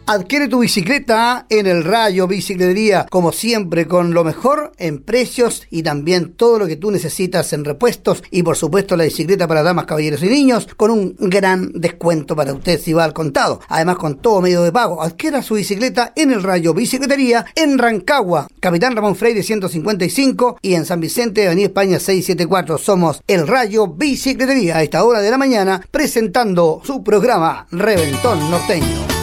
Adquiere tu bicicleta en el Rayo Bicicletería, como siempre, con lo mejor en precios y también todo lo que tú necesitas en repuestos y por supuesto la bicicleta para damas, caballeros y niños con un gran descuento para usted si va al contado. Además, con todo medio de pago. Adquiera su bicicleta en el Rayo Bicicletería en Rancagua, Capitán Ramón Freire 155 y en San Vicente, Avenida España 674. Somos el Rayo Bicicletería a esta hora de la mañana presentando su programa Reventón Norteño.